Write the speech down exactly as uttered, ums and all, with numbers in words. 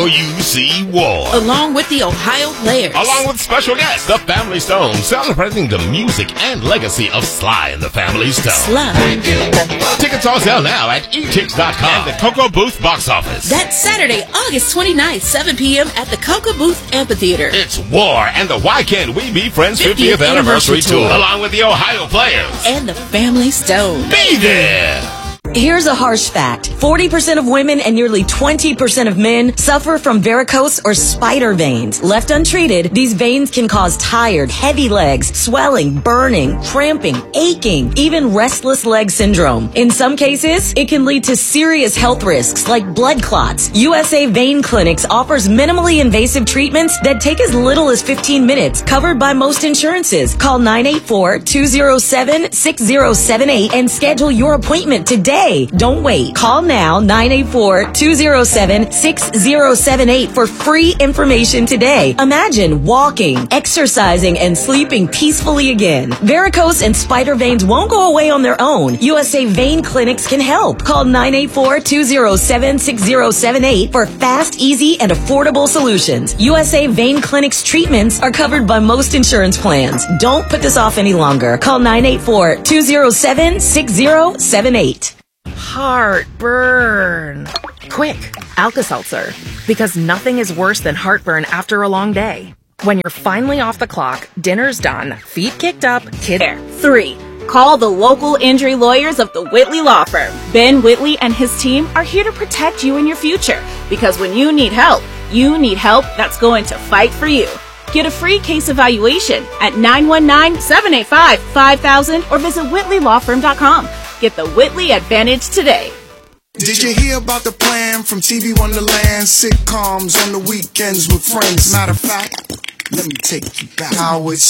U C Ward. Along with the Ohio Players. Along with special guests, the Family Stone, celebrating the music and legacy of Sly and the Family Stone. Sly. Tickets on sale now at e tix dot com and the Cocoa Booth box office. That's Saturday, August twenty-ninth, seven p.m. at the Cocoa Booth Amphitheater. It's War and the Why Can't We Be Friends fiftieth, fiftieth Anniversary, Anniversary Tour. Tour. Along with the Ohio Players. And the Family Stone. Be there! Here's a harsh fact. forty percent of women and nearly twenty percent of men suffer from varicose or spider veins. Left untreated, these veins can cause tired, heavy legs, swelling, burning, cramping, aching, even restless leg syndrome. In some cases, it can lead to serious health risks like blood clots. U S A Vein Clinics offers minimally invasive treatments that take as little as fifteen minutes, covered by most insurances. Call nine eight four, two zero seven, six zero seven eight and schedule your appointment today. Don't wait. Call now, nine eight four, two zero seven, six zero seven eight for free information today. Imagine walking, exercising, and sleeping peacefully again. Varicose and spider veins won't go away on their own. U S A Vein Clinics can help. Call nine eight four, two zero seven, six zero seven eight for fast, easy, and affordable solutions. U S A Vein Clinics treatments are covered by most insurance plans. Don't put this off any longer. Call nine eight four, two zero seven, six zero seven eight. Heartburn. Quick, Alka-Seltzer. Because nothing is worse than heartburn after a long day. When you're finally off the clock, dinner's done, feet kicked up, kid... There. Three. Call the local injury lawyers of the Whitley Law Firm. Ben Whitley and his team are here to protect you and your future. Because when you need help, you need help that's going to fight for you. Get a free case evaluation at nine one nine, seven eight five, five thousand or visit whitley law firm dot com. Get the Whitley Advantage today. Did you hear about the plan from T V Wonderland? Sitcoms on the weekends with friends. Matter of fact, let me take you back. How it